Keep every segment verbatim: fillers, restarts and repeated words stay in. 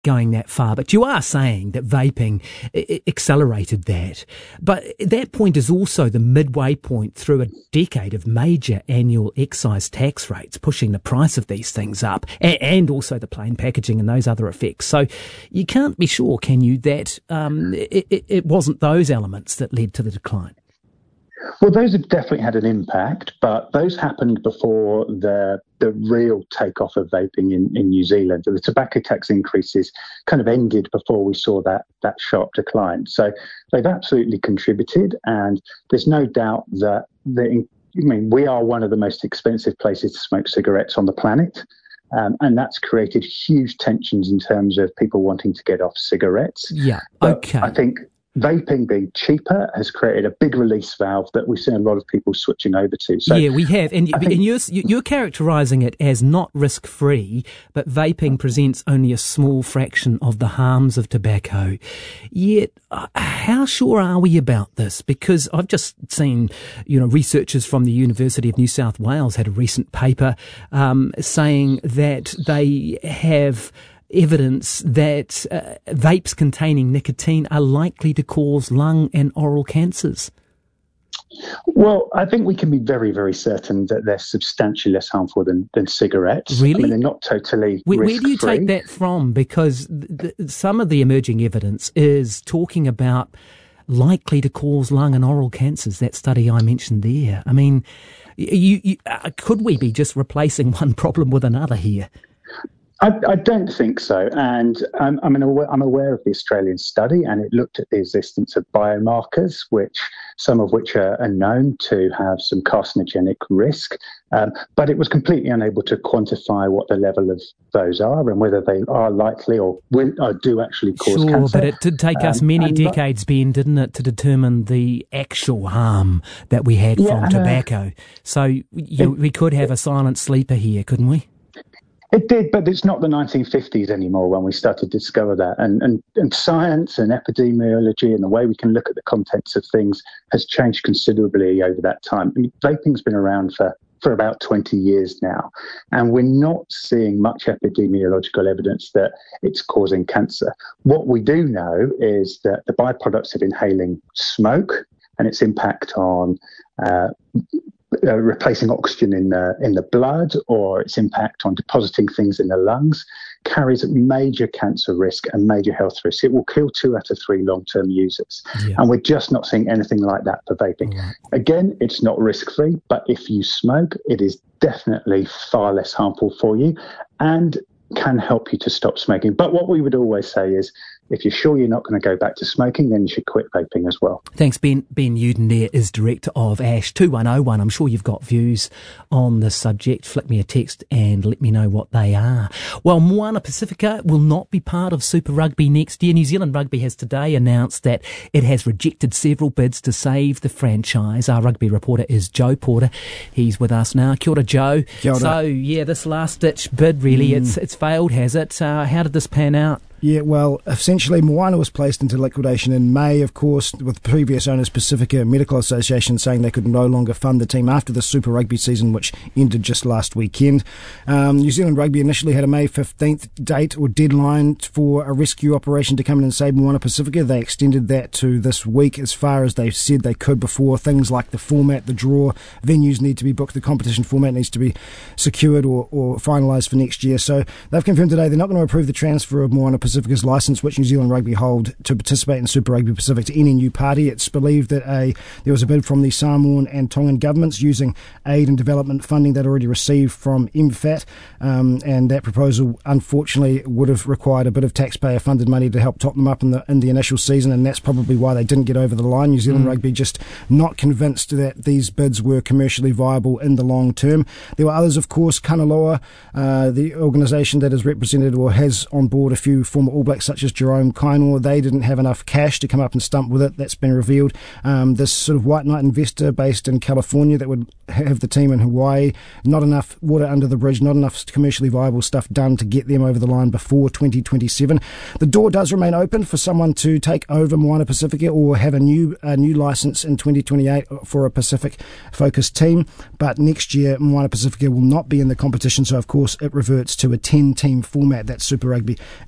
going that far, but you are saying that vaping I- accelerated that. But that point is also the midway point through a decade of major annual excise tax rates, pushing the price of these things up, and, and also the plain packaging and those other effects. So you can't be sure, can you, that um, it, it, it wasn't those elements that led to the decline? Well, those have definitely had an impact, but those happened before the the real takeoff of vaping in, in New Zealand. The tobacco tax increases kind of ended before we saw that that sharp decline. So they've absolutely contributed, and there's no doubt that the, I mean, we are one of the most expensive places to smoke cigarettes on the planet. Um, and that's created huge tensions in terms of people wanting to get off cigarettes. Yeah, but okay. I think vaping being cheaper has created a big release valve that we've seen a lot of people switching over to. So yeah, we have. And, think, and you're, you're characterising it as not risk-free, but vaping presents only a small fraction of the harms of tobacco. Yet, uh, how sure are we about this? Because I've just seen, you know, researchers from the University of New South Wales had a recent paper um, saying that they have evidence that uh, vapes containing nicotine are likely to cause lung and oral cancers. Well, I think we can be very, very certain that they're substantially less harmful than, than cigarettes. Really? I mean, they're not totally Where, risk-free. where do you take that from? Because th- th- some of the emerging evidence is talking about likely to cause lung and oral cancers, that study I mentioned there. I mean, you, you, uh, could we be just replacing one problem with another here? I, I don't think so. And um, I mean, I'm aware of the Australian study, and it looked at the existence of biomarkers, which some of which are, are known to have some carcinogenic risk. Um, but it was completely unable to quantify what the level of those are and whether they are likely or, will, or do actually cause sure, cancer. Sure, but it did take us um, many decades, Ben, didn't it, to determine the actual harm that we had yeah, from tobacco. Uh, so you, it, we could have a silent sleeper here, couldn't we? It did, but it's not the nineteen fifties anymore when we started to discover that. And, and, and science and epidemiology and the way we can look at the contents of things has changed considerably over that time. I mean, vaping's been around for, for about twenty years now, and we're not seeing much epidemiological evidence that it's causing cancer. What we do know is that the byproducts of inhaling smoke and its impact on uh, Uh, replacing oxygen in the in the blood, or its impact on depositing things in the lungs, carries a major cancer risk and major health risk. It will kill two out of three long-term users. Yeah. And we're just not seeing anything like that for vaping. Right. Again, it's not risk-free, but if you smoke, it is definitely far less harmful for you and can help you to stop smoking. But what we would always say is, if you're sure you're not going to go back to smoking, then you should quit vaping as well. Thanks, Ben. Ben Newton there is Director of ASH two one oh one. I'm sure you've got views on this subject. Flick me a text and let me know what they are. Well, Moana Pacifica will not be part of Super Rugby next year. New Zealand Rugby has today announced that it has rejected several bids to save the franchise. Our rugby reporter is Joe Porter. He's with us now. Kia ora, Joe. Kia ora. So, yeah, this last-ditch bid, really, mm. it's it's failed, has it? Uh, how did this pan out? Yeah, well, essentially, Moana was placed into liquidation in May, of course, with previous owners Pacifica Medical Association saying they could no longer fund the team after the Super Rugby season, which ended just last weekend. Um, New Zealand Rugby initially had a May fifteenth date or deadline for a rescue operation to come in and save Moana Pacifica. They extended that to this week as far as they said they could before. Things like the format, the draw, venues need to be booked, the competition format needs to be secured or, or finalised for next year. So they've confirmed today they're not going to approve the transfer of Moana Pacifica Pacifica's licence, which New Zealand Rugby hold to participate in Super Rugby Pacific, to any new party. It's believed that a there was a bid from the Samoan and Tongan governments using aid and development funding they'd already received from M FAT, um, and that proposal unfortunately would have required a bit of taxpayer-funded money to help top them up in the in the initial season, and that's probably why they didn't get over the line. New Zealand mm. Rugby just not convinced that these bids were commercially viable in the long term. There were others, of course. Kanaloa, uh, the organisation that is represented or has on board a few former All Blacks such as Jerome Kainoa, they didn't have enough cash to come up and stump with it. That's been revealed. Um, this sort of white knight investor based in California that would have the team in Hawaii, not enough water under the bridge, not enough commercially viable stuff done to get them over the line before twenty twenty-seven. The door does remain open for someone to take over Moana Pacifica or have a new a new licence in twenty twenty-eight for a Pacific-focused team, but next year Moana Pacifica will not be in the competition, so of course it reverts to a ten-team format, that's Super Rugby, in twenty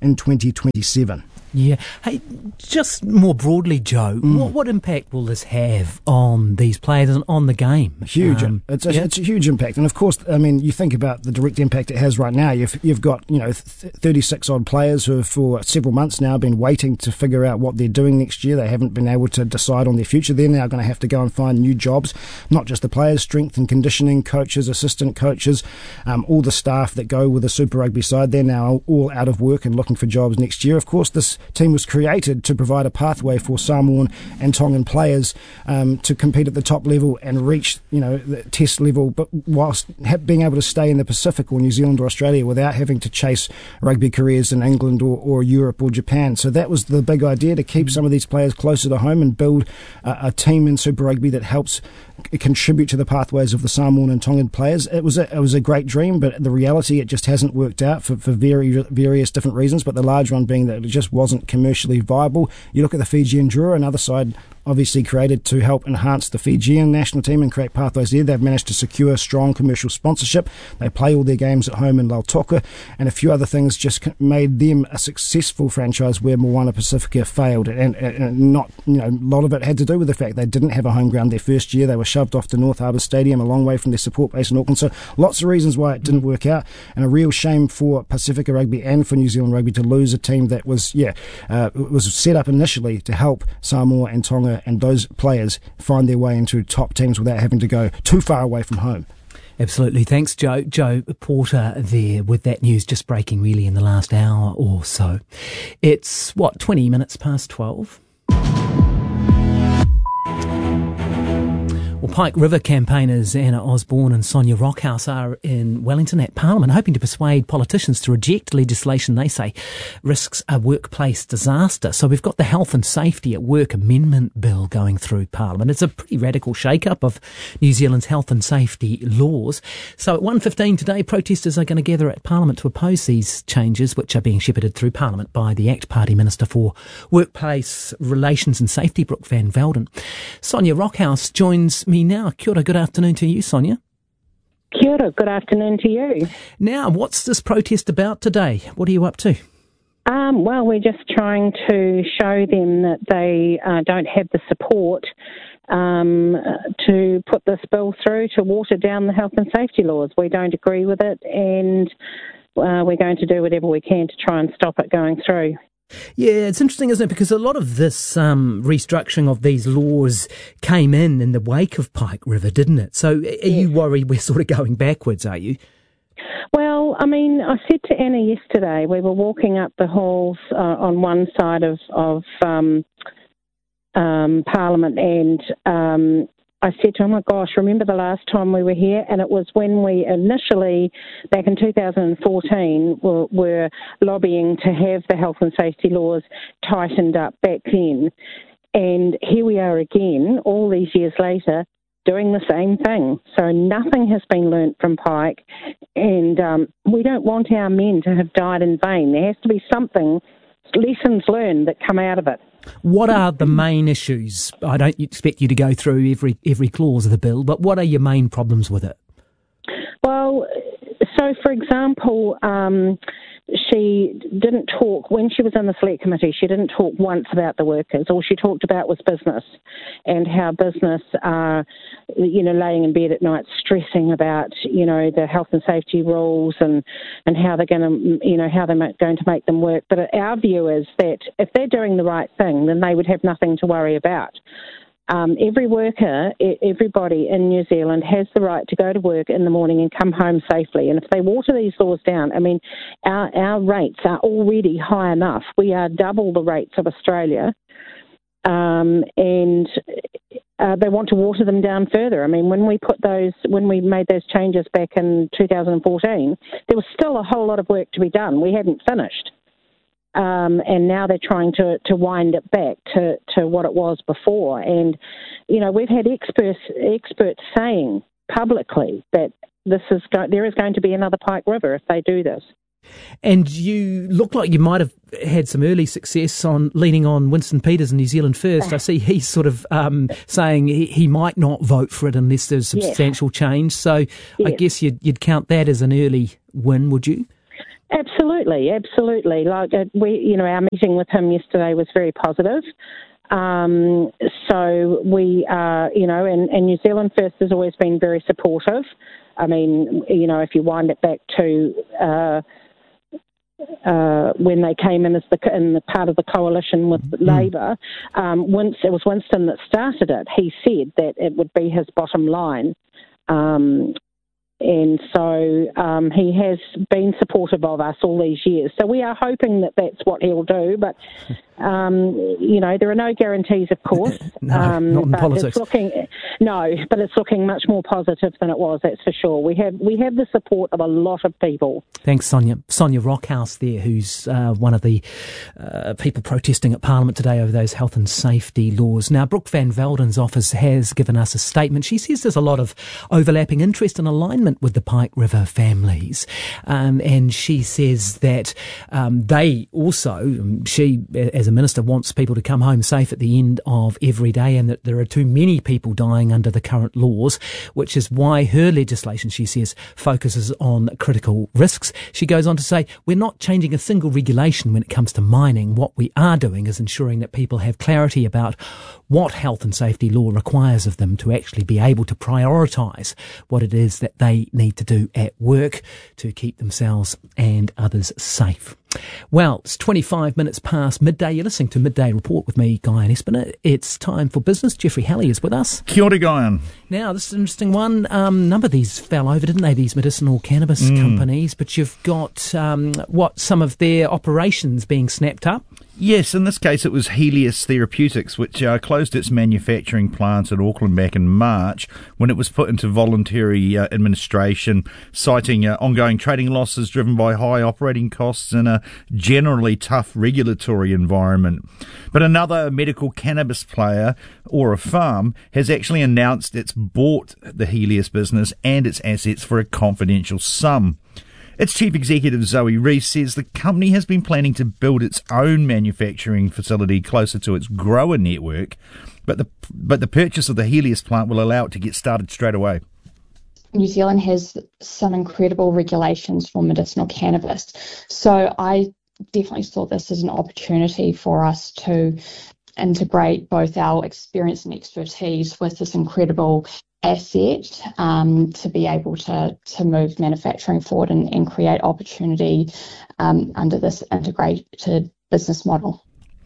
twenty twenty-seven. Yeah. Hey, just more broadly, Joe, mm. what, what impact will this have on these players and on the game? Huge. Um, it's, a, yeah. it's a huge impact. And of course, I mean, you think about the direct impact it has right now. You've, you've got, you know, thirty-six odd players who have for several months now been waiting to figure out what they're doing next year. They haven't been able to decide on their future. They're now going to have to go and find new jobs, not just the players, strength and conditioning, coaches, assistant coaches, um, all the staff that go with the Super Rugby side. They're now all out of work and looking for jobs next year. Of course, this team was created to provide a pathway for Samoan and Tongan players um, to compete at the top level and reach, you know, the test level, but whilst ha- being able to stay in the Pacific or New Zealand or Australia without having to chase rugby careers in England or, or Europe or Japan. So that was the big idea, to keep some of these players closer to home and build a, a team in Super Rugby that helps contribute to the pathways of the Samoan and Tongan players. It was a, it was a great dream, but the reality, it just hasn't worked out for, for very various different reasons, but the large one being that it just wasn't commercially viable. You look at the Fijian Drua, another side obviously created to help enhance the Fijian national team and create pathways there. They've managed to secure strong commercial sponsorship. They play all their games at home in Lautoka, and a few other things just made them a successful franchise where Moana Pacifica failed. And, and not, you know, a lot of it had to do with the fact they didn't have a home ground their first year. They were shoved off to North Harbour Stadium, a long way from their support base in Auckland. So lots of reasons why it didn't work out, and a real shame for Pacifica Rugby and for New Zealand Rugby to lose a team that was, yeah, uh, was set up initially to help Samoa and Tonga and those players find their way into top teams without having to go too far away from home. Absolutely. Thanks, Joe. Joe Porter there with that news just breaking really in the last hour or so. It's, what, twenty minutes past twelve? Well, Pike River campaigners Anna Osborne and Sonia Rockhouse are in Wellington at Parliament, hoping to persuade politicians to reject legislation they say risks a workplace disaster. So we've got the Health and Safety at Work Amendment Bill going through Parliament. It's a pretty radical shake-up of New Zealand's health and safety laws. So at one fifteen today, protesters are going to gather at Parliament to oppose these changes, which are being shepherded through Parliament by the ACT Party Minister for Workplace Relations and Safety, Brooke Van Velden. Sonia Rockhouse joins me now. Kia ora, good afternoon to you, Sonia. Kia ora, good afternoon to you. Now, what's this protest about today? What are you up to? Um, well, we're just trying to show them that they uh, don't have the support um, to put this bill through to water down the health and safety laws. We don't agree with it, and uh, we're going to do whatever we can to try and stop it going through. Yeah, it's interesting, isn't it? Because a lot of this um, restructuring of these laws came in in the wake of Pike River, didn't it? So are yes. you worried we're sort of going backwards, are you? Well, I mean, I said to Anna yesterday, we were walking up the halls uh, on one side of, of um, um, Parliament, and um, I said to her, oh my gosh, remember the last time we were here? And it was when we initially, back in two thousand fourteen, were, were lobbying to have the health and safety laws tightened up back then. And here we are again, all these years later, doing the same thing. So nothing has been learnt from Pike, and um, we don't want our men to have died in vain. There has to be something, lessons learned that come out of it. What are the main issues? I don't expect you to go through every every clause of the bill, but what are your main problems with it? Well, so for example, um, she didn't talk, when she was in the select committee, she didn't talk once about the workers. All she talked about was business and how business are, you know, laying in bed at night stressing about, you know, the health and safety rules and, and how they're going to, you know, how they're going to make them work. But our view is that if they're doing the right thing, then they would have nothing to worry about. Um, every worker, everybody in New Zealand has the right to go to work in the morning and come home safely. And if they water these laws down, I mean, our, our rates are already high enough. We are double the rates of Australia. Um, and uh, they want to water them down further. I mean, when we put those, when we made those changes back in two thousand fourteen, there was still a whole lot of work to be done. We hadn't finished. Um, and now they're trying to, to wind it back to, to what it was before. And, you know, we've had experts experts saying publicly that this is go- there is going to be another Pike River if they do this. And you look like you might have had some early success on leaning on Winston Peters in New Zealand First. I see he's sort of um, saying he, he might not vote for it unless there's substantial yes. change. So yes. I guess you'd, you'd count that as an early win, would you? Absolutely, absolutely. Like uh, we, you know, our meeting with him yesterday was very positive. Um, so we, uh, you know, and, and New Zealand First has always been very supportive. I mean, you know, if you wind it back to uh, uh, when they came in as the in the part of the coalition with mm. Labour, um, Winst- it was Winston that started it. He said that it would be his bottom line. Um, And so um, he has been supportive of us all these years. So we are hoping that that's what he'll do. But, um, you know, there are no guarantees, of course. no, um, not in but politics. It's looking, no, but it's looking much more positive than it was, that's for sure. We have we have the support of a lot of people. Thanks, Sonia. Sonia Rockhouse there, who's uh, one of the uh, people protesting at Parliament today over those health and safety laws. Now, Brooke Van Velden's office has given us a statement. She says there's a lot of overlapping interest and alignment with the Pike River families. Um, and she says that um, they also, she as a minister, wants people to come home safe at the end of every day, and that there are too many people dying under the current laws, which is why her legislation, she says, focuses on critical risks. She goes on to say, we're not changing a single regulation when it comes to mining. What we are doing is ensuring that people have clarity about what health and safety law requires of them to actually be able to prioritise what it is that they need to do at work to keep themselves and others safe. Well, it's twenty-five minutes past midday. You're listening to Midday Report with me, Guyan Espiner. It's time for business. Jeffrey Halley is with us. Kia ora, Guyan. Now, this is an interesting one. Um, a number of these fell over, didn't they, these medicinal cannabis mm. companies? But you've got, um, what, some of their operations being snapped up? Yes, in this case it was Helios Therapeutics, which uh, closed its manufacturing plant in Auckland back in March when it was put into voluntary uh, administration, citing uh, ongoing trading losses driven by high operating costs and a generally tough regulatory environment. But another medical cannabis player, Aura Farm, has actually announced it's bought the Helios business and its assets for a confidential sum. Its chief executive, Zoe Rees, says the company has been planning to build its own manufacturing facility closer to its grower network, but the but the purchase of the Helios plant will allow it to get started straight away. New Zealand has some incredible regulations for medicinal cannabis, so I definitely saw this as an opportunity for us to integrate both our experience and expertise with this incredible asset um, to be able to, to move manufacturing forward and, and create opportunity um, under this integrated business model.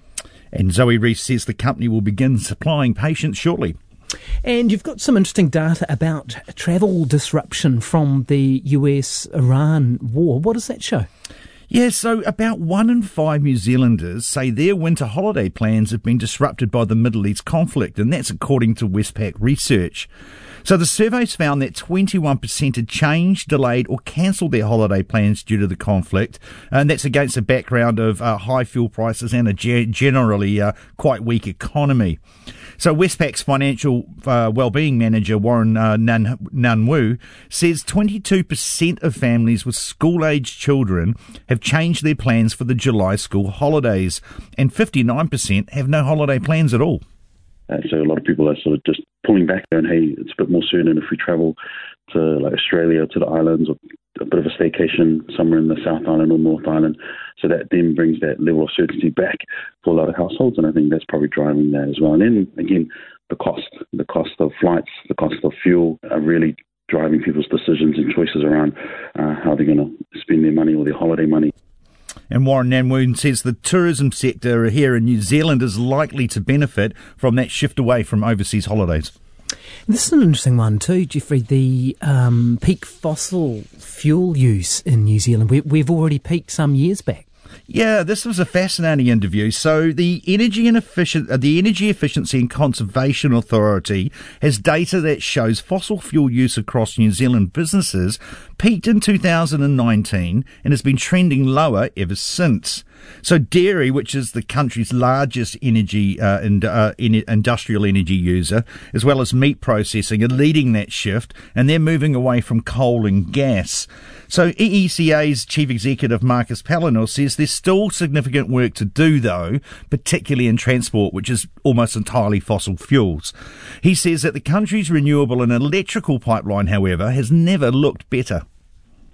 And Zoe Rees says the company will begin supplying patients shortly. And you've got some interesting data about travel disruption from the U S Iran war. What does that show? Yeah, so about one in five New Zealanders say their winter holiday plans have been disrupted by the Middle East conflict, and that's according to Westpac research. So the surveys found that twenty-one percent had changed, delayed or cancelled their holiday plans due to the conflict, and that's against a background of uh, high fuel prices and a ge- generally uh, quite weak economy. So Westpac's financial uh, wellbeing manager, Warren uh, Nan- Nanwu, says twenty-two percent of families with school-aged children have changed their plans for the July school holidays, and fifty-nine percent have no holiday plans at all. Uh, so a lot of people are sort of just pulling back and, hey, it's a bit more certain if we travel to like Australia, to the islands, or a bit of a staycation somewhere in the South Island or North Island. So that then brings that level of certainty back for a lot of households, and I think that's probably driving that as well. And then, again, the cost, the cost of flights, the cost of fuel are really driving people's decisions and choices around uh, how they're going to spend their money or their holiday money. And Warren Nanwoon says the tourism sector here in New Zealand is likely to benefit from that shift away from overseas holidays. This is an interesting one too, Jeffrey, the um, peak fossil fuel use in New Zealand. We, we've already peaked some years back. Yeah, this was a fascinating interview. So the Energy and Efficient, uh, the Energy Efficiency and Conservation Authority has data that shows fossil fuel use across New Zealand businesses peaked in two thousand nineteen and has been trending lower ever since. So dairy, which is the country's largest energy uh, and uh, in, industrial energy user, as well as meat processing, are leading that shift, and they're moving away from coal and gas. So E E C A's chief executive Marcus Palinor says there's still significant work to do, though, particularly in transport, which is almost entirely fossil fuels. He says that the country's renewable and electrical pipeline, however, has never looked better.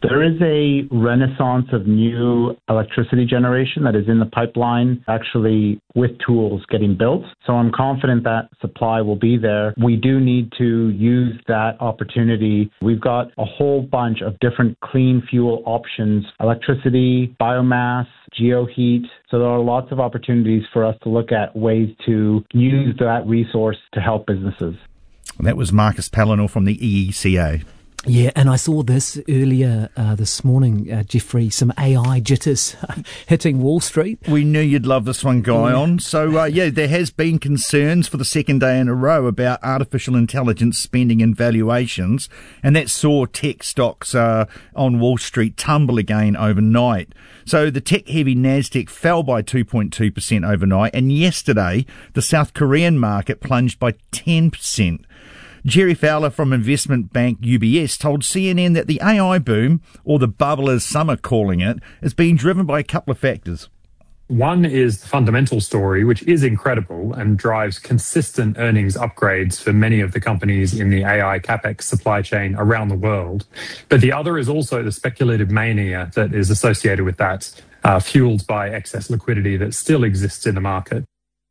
There is a renaissance of new electricity generation that is in the pipeline, actually with tools getting built. So I'm confident that supply will be there. We do need to use that opportunity. We've got a whole bunch of different clean fuel options, electricity, biomass, geoheat. So there are lots of opportunities for us to look at ways to use that resource to help businesses. That was Marcus Palinor from the E E C A. Yeah, and I saw this earlier uh, this morning, uh, Jeffrey, some A I jitters hitting Wall Street. We knew you'd love this one, Guy, yeah. on. So, uh, yeah, there has been concerns for the second day in a row about artificial intelligence spending and valuations, and that saw tech stocks uh, on Wall Street tumble again overnight. So the tech-heavy Nasdaq fell by two point two percent overnight, and yesterday the South Korean market plunged by ten percent. Jerry Fowler from investment bank U B S told C N N that the A I boom, or the bubble as some are calling it, is being driven by a couple of factors. One is the fundamental story, which is incredible and drives consistent earnings upgrades for many of the companies in the A I CapEx supply chain around the world. But the other is also the speculative mania that is associated with that, uh, fueled by excess liquidity that still exists in the market.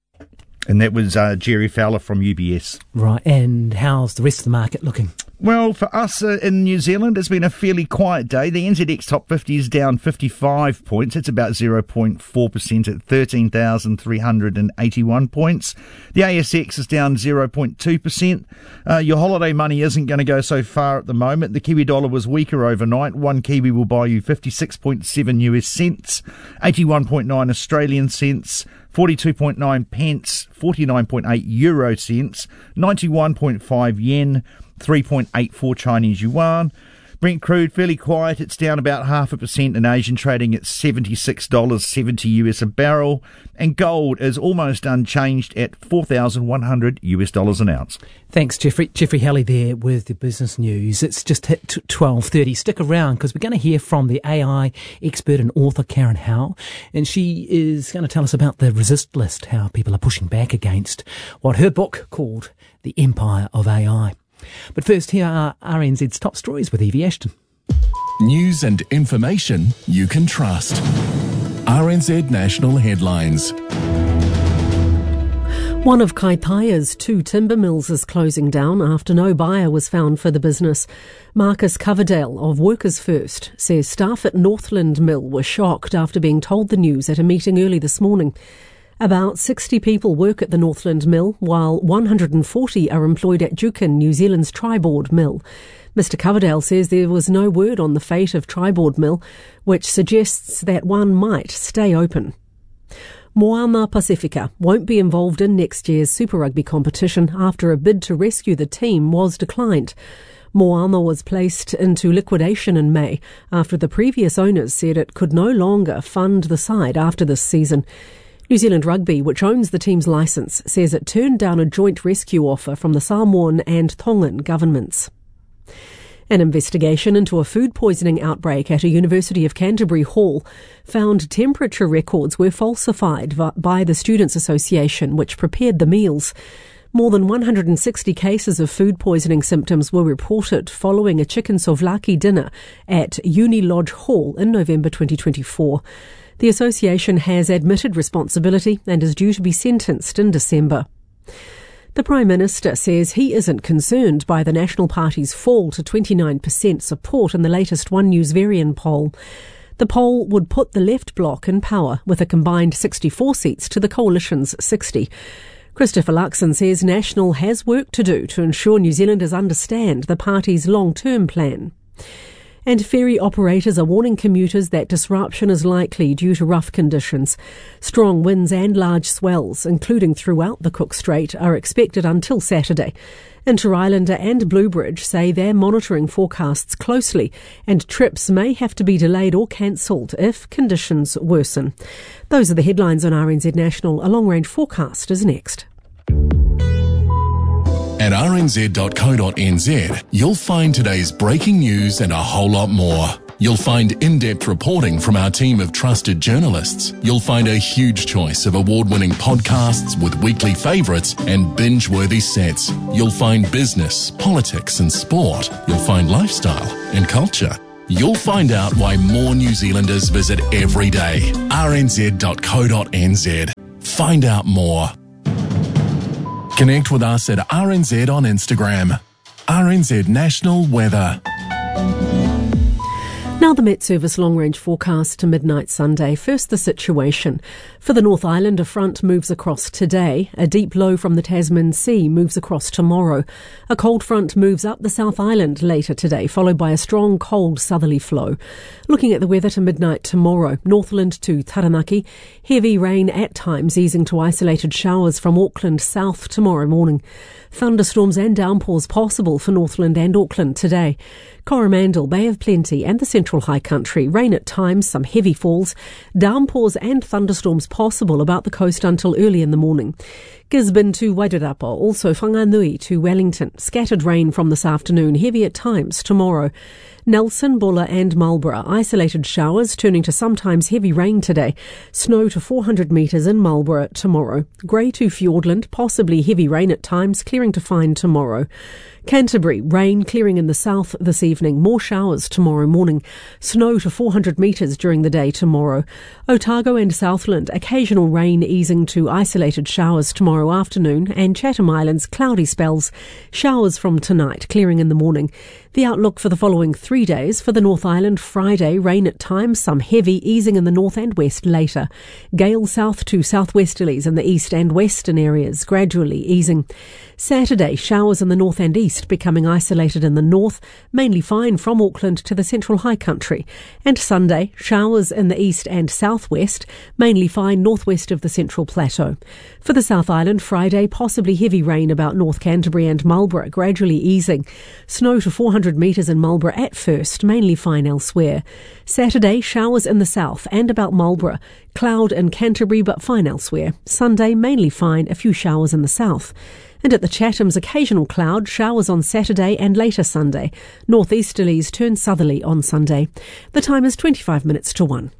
And that was uh, Jerry Fowler from U B S. Right, and how's the rest of the market looking? Well, for us uh, in New Zealand, it's been a fairly quiet day. The N Z X Top fifty is down fifty-five points. It's about zero point four percent at thirteen thousand three hundred eighty-one points. The A S X is down zero point two percent. Uh, your holiday money isn't going to go so far at the moment. The Kiwi dollar was weaker overnight. One Kiwi will buy you fifty-six point seven U S cents, eighty-one point nine Australian cents, forty-two point nine pence, forty-nine point eight euro cents, ninety-one point five yen, three point eight four Chinese yuan. Brent crude fairly quiet. It's down about half a percent in Asian trading at seventy-six dollars seventy U S a barrel. And gold is almost unchanged at four thousand one hundred U S dollars an ounce. Thanks, Jeffrey. Jeffrey Halley there with the business news. It's just hit twelve thirty. Stick around because we're going to hear from the A I expert and author Karen Howell, and she is going to tell us about the resist list, how people are pushing back against what her book called The Empire of A I. But first, here are R N Z's top stories with Evie Ashton. News and information you can trust. R N Z National Headlines. One of Kaipaya's two timber mills is closing down after no buyer was found for the business. Marcus Coverdale of Workers First says staff at Northland Mill were shocked after being told the news at a meeting early this morning. About sixty people work at the Northland Mill, while one hundred forty are employed at Juukan, New Zealand's Triboard Mill. Mister Coverdale says there was no word on the fate of Triboard Mill, which suggests that one might stay open. Moana Pacifica won't be involved in next year's Super Rugby competition after a bid to rescue the team was declined. Moana was placed into liquidation in May after the previous owners said it could no longer fund the side after this season. New Zealand Rugby, which owns the team's licence, says it turned down a joint rescue offer from the Samoan and Tongan governments. An investigation into a food poisoning outbreak at a University of Canterbury hall found temperature records were falsified by the Students' Association, which prepared the meals. More than one hundred sixty cases of food poisoning symptoms were reported following a chicken souvlaki dinner at Uni Lodge Hall in November twenty twenty-four. The association has admitted responsibility and is due to be sentenced in December. The Prime Minister says he isn't concerned by the National Party's fall to twenty-nine percent support in the latest One News Varian poll. The poll would put the left bloc in power with a combined sixty-four seats to the coalition's sixty. Christopher Luxon says National has work to do to ensure New Zealanders understand the party's long-term plan. And ferry operators are warning commuters that disruption is likely due to rough conditions. Strong winds and large swells, including throughout the Cook Strait, are expected until Saturday. Inter Islander and Bluebridge say they're monitoring forecasts closely and trips may have to be delayed or cancelled if conditions worsen. Those are the headlines on R N Z National. A long-range forecast is next. At r n z dot co dot n z, you'll find today's breaking news and a whole lot more. You'll find in-depth reporting from our team of trusted journalists. You'll find a huge choice of award-winning podcasts with weekly favourites and binge-worthy sets. You'll find business, politics and sport. You'll find lifestyle and culture. You'll find out why more New Zealanders visit every day. r n z dot co dot n z. Find out more. Connect with us at R N Z on Instagram. R N Z National Weather. Now the Met Service long-range forecast to midnight Sunday. First, the situation. For the North Island, a front moves across today. A deep low from the Tasman Sea moves across tomorrow. A cold front moves up the South Island later today, followed by a strong, cold southerly flow. Looking at the weather to midnight tomorrow, Northland to Taranaki. Heavy rain at times, easing to isolated showers from Auckland south tomorrow morning. Thunderstorms and downpours possible for Northland and Auckland today. Coromandel, Bay of Plenty and the Central High Country. Rain at times, some heavy falls. Downpours and thunderstorms possible about the coast until early in the morning. Gisborne to Wairarapa, also Whanganui to Wellington. Scattered rain from this afternoon, heavy at times tomorrow. Nelson, Bulla and Marlborough. Isolated showers turning to sometimes heavy rain today. Snow to four hundred metres in Marlborough tomorrow. Grey to Fiordland, possibly heavy rain at times, clearing to fine tomorrow. Canterbury, rain clearing in the south this evening. More showers tomorrow morning. Snow to four hundred metres during the day tomorrow. Otago and Southland, occasional rain easing to isolated showers tomorrow afternoon. And Chatham Islands, cloudy spells. Showers from tonight, clearing in the morning. The outlook for the following three days. For the North Island, Friday, rain at times, some heavy, easing in the north and west later. Gale south to southwesterlies in the east and western areas, gradually easing. Saturday, showers in the north and east, becoming isolated in the north, mainly fine from Auckland to the Central High Country. And Sunday, showers in the east and southwest, mainly fine northwest of the Central Plateau. For the South Island, Friday, possibly heavy rain about North Canterbury and Marlborough, gradually easing. Snow to four hundred metres in Marlborough at first, mainly fine elsewhere. Saturday, showers in the south and about Marlborough. Cloud in Canterbury but fine elsewhere. Sunday, mainly fine, a few showers in the south. And at the Chathams, occasional cloud, showers on Saturday and later Sunday. Northeasterlies turn southerly on Sunday. The time is twenty-five minutes to one.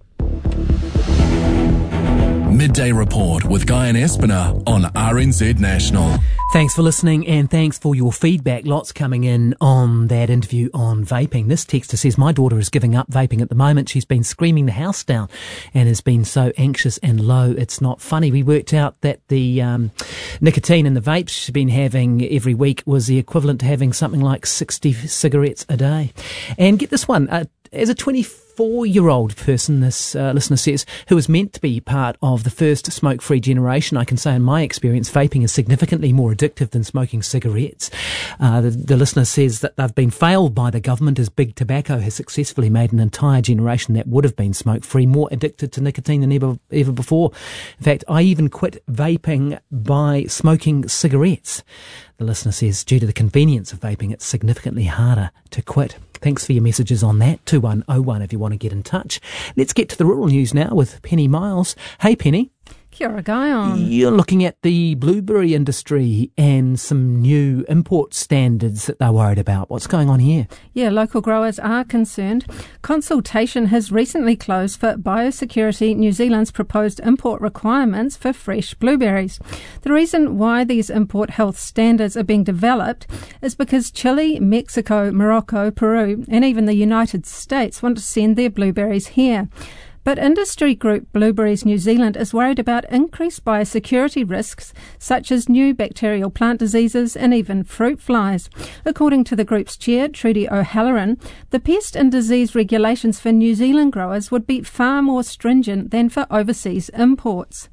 Midday Report with Guy and Espiner on R N Z National. Thanks for listening and thanks for your feedback. Lots coming in on that interview on vaping. This texter says, my daughter is giving up vaping at the moment. She's been screaming the house down and has been so anxious and low. It's not funny. We worked out that the um, nicotine in the vapes she's been having every week was the equivalent to having something like sixty cigarettes a day. And get this one, uh, as a twenty-four-year-old person, this uh, listener says, who was meant to be part of the first smoke-free generation, I can say in my experience, vaping is significantly more addictive than smoking cigarettes. Uh, the, the listener says that they've been failed by the government as big tobacco has successfully made an entire generation that would have been smoke-free more addicted to nicotine than ever, ever before. In fact, I even quit vaping by smoking cigarettes. The listener says, due to the convenience of vaping, it's significantly harder to quit. Thanks for your messages on that, two one oh one if you want to get in touch. Let's get to the rural news now with Penny Miles. Hey, Penny. Kia ora, Guy on. You're looking at the blueberry industry and some new import standards that they're worried about. What's going on here? Yeah, local growers are concerned. Consultation has recently closed for Biosecurity New Zealand's proposed import requirements for fresh blueberries. The reason why these import health standards are being developed is because Chile, Mexico, Morocco, Peru and even the United States want to send their blueberries here. But industry group Blueberries New Zealand is worried about increased biosecurity risks such as new bacterial plant diseases and even fruit flies. According to the group's chair, Trudy O'Halloran, the pest and disease regulations for New Zealand growers would be far more stringent than for overseas imports.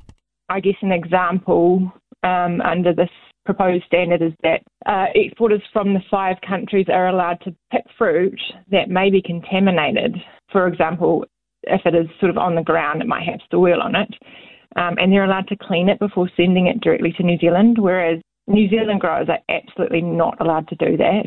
I guess an example um, under this proposed standard is that uh, exporters from the five countries are allowed to pick fruit that may be contaminated. For example, if it is sort of on the ground, it might have soil on it. Um, and they're allowed to clean it before sending it directly to New Zealand, whereas New Zealand growers are absolutely not allowed to do that.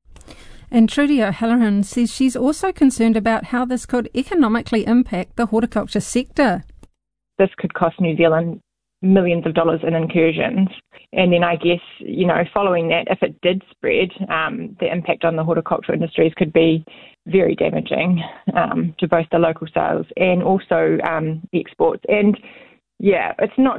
And Trudy O'Halloran says she's also concerned about how this could economically impact the horticulture sector. This could cost New Zealand millions of dollars in incursions. And then I guess, you know, following that, if it did spread, um, the impact on the horticultural industries could be very damaging um, to both the local sales and also um, exports. And yeah, it's not just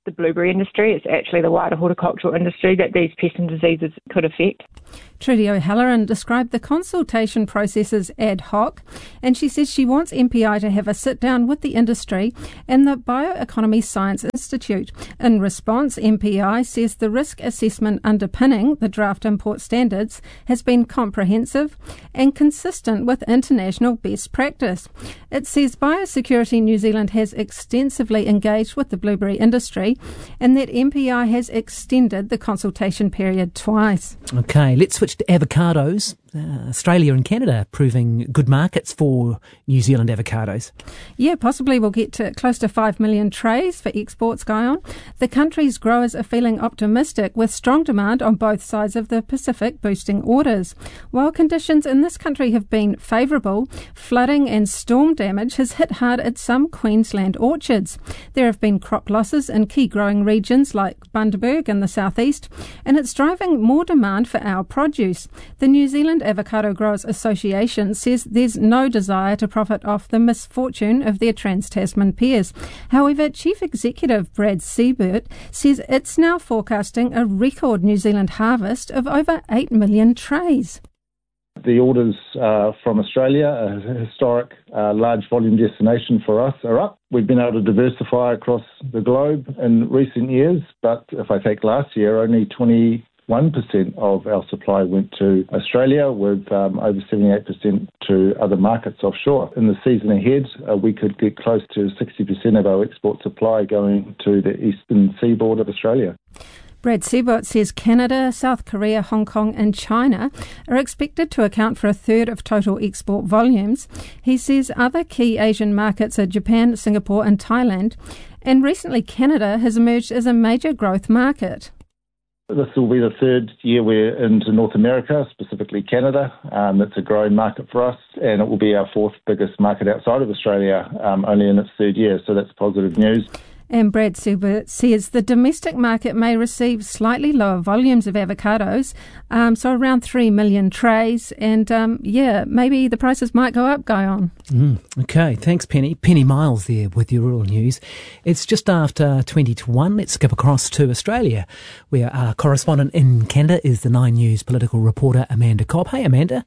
the blueberry industry. It's actually the wider horticultural industry that these pests and diseases could affect. Trudy O'Halloran described the consultation process as ad hoc, and she says she wants M P I to have a sit-down with the industry and the Bioeconomy Science Institute. In response, M P I says the risk assessment underpinning the draft import standards has been comprehensive and consistent with international best practice. It says Biosecurity New Zealand has extensively engaged with the blueberry industry and that M P I has extended the consultation period twice. Okay, let's switch to avocados. Uh, Australia and Canada proving good markets for New Zealand avocados. Yeah, possibly we'll get to close to five million trays for exports, Guyon. The country's growers are feeling optimistic with strong demand on both sides of the Pacific boosting orders. While conditions in this country have been favourable, flooding and storm damage has hit hard at some Queensland orchards. There have been crop losses in key growing regions like Bundaberg in the southeast, and it's driving more demand for our produce. The New Zealand Avocado Growers Association says there's no desire to profit off the misfortune of their Trans-Tasman peers. However, Chief Executive Brad Siebert says it's now forecasting a record New Zealand harvest of over eight million trays. The orders uh, from Australia, a historic uh, large volume destination for us, are up. We've been able to diversify across the globe in recent years, but if I take last year, only twenty one percent of our supply went to Australia, with um, over seventy-eight percent to other markets offshore. In the season ahead, uh, we could get close to sixty percent of our export supply going to the eastern seaboard of Australia. Brad Siebert says Canada, South Korea, Hong Kong and China are expected to account for a third of total export volumes. He says other key Asian markets are Japan, Singapore and Thailand, and recently Canada has emerged as a major growth market. This will be the third year we're into North America, specifically Canada. Um, that's a growing market for us, and it will be our fourth biggest market outside of Australia, um, only in its third year, so that's positive news. And Brad Siebert says the domestic market may receive slightly lower volumes of avocados, um, so around three million trays, and um, yeah, maybe the prices might go up, Guyon. Mm, okay, thanks Penny. Penny Miles there with your rural news. It's just after twenty to one. Let's skip across to Australia, where our correspondent in Canada is the Nine News political reporter Amanda Cobb. Hey Amanda.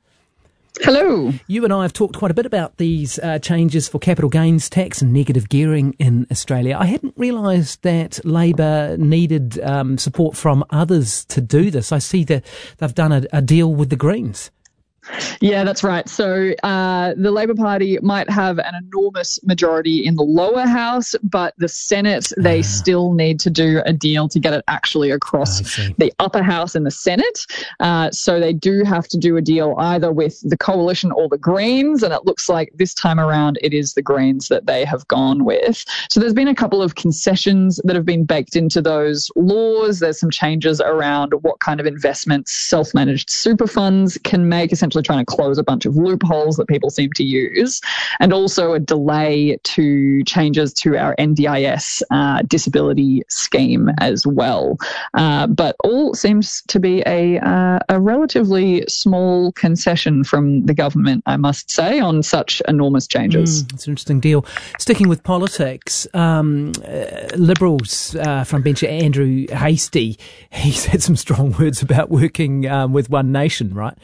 Hello. You and I have talked quite a bit about these uh, changes for capital gains tax and negative gearing in Australia. I hadn't realised that Labor needed um, support from others to do this. I see that they've done a, a deal with the Greens. Yeah, that's right. So uh, the Labor Party might have an enormous majority in the lower house, but the Senate, they uh, still need to do a deal to get it actually across the upper house and the Senate. Uh, so they do have to do a deal either with the coalition or the Greens, and it looks like this time around it is the Greens that they have gone with. So there's been a couple of concessions that have been baked into those laws. There's some changes around what kind of investments self-managed super funds can make, essentially trying to close a bunch of loopholes that people seem to use, and also a delay to changes to our N D I S uh, disability scheme as well. Uh, but all seems to be a, uh, a relatively small concession from the government, I must say, on such enormous changes. Mm, it's an interesting deal. Sticking with politics, um, uh, Liberals uh, front bencher Andrew Hastie, he's had some strong words about working um, with One Nation, right?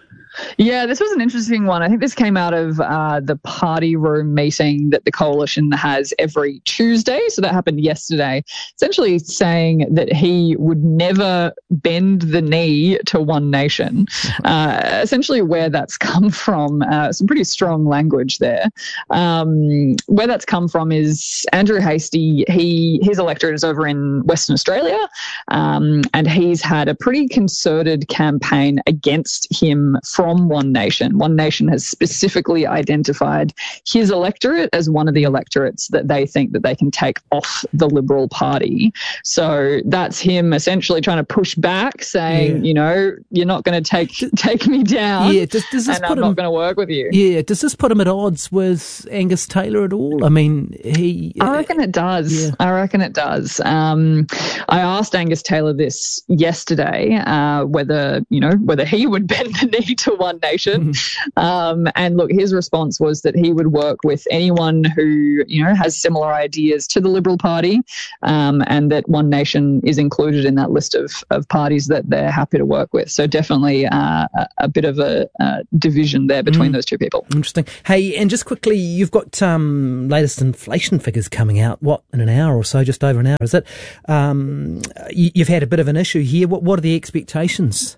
Yeah, this was an interesting one. I think this came out of uh, the party room meeting that the coalition has every Tuesday. So that happened yesterday, essentially saying that he would never bend the knee to One Nation. Uh, essentially where that's come from, uh, some pretty strong language there. Um, where that's come from is Andrew Hastie, he, his electorate is over in Western Australia, um, and he's had a pretty concerted campaign against him from One Nation. One Nation has specifically identified his electorate as one of the electorates that they think that they can take off the Liberal Party. So that's him essentially trying to push back, saying, yeah. you know, you're not going to take take me down. Yeah, does, does this and put I'm him, not going to work with you. Yeah, does this put him at odds with Angus Taylor at all? I mean, he. I reckon it does. Yeah. I reckon it does. Um, I asked Angus Taylor this yesterday, uh, whether you know whether he would bend the knee to to One Nation. um, and look, his response was that he would work with anyone who, you know, has similar ideas to the Liberal Party, um, and that One Nation is included in that list of, of parties that they're happy to work with. So definitely uh, a, a bit of a, a division there between mm. those two people. Interesting. Hey, and just quickly, you've got um, latest inflation figures coming out, what, in an hour or so, just over an hour, is it? Um, you, you've had a bit of an issue here. What, what are the expectations?